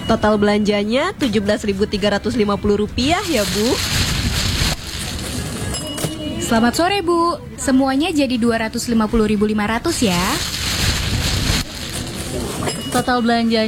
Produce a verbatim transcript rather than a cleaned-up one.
Total belanjanya tujuh belas ribu tiga ratus lima puluh rupiah ya, Bu. Selamat sore, Bu. Semuanya jadi dua ratus lima puluh ribu lima ratus ya. Total belanja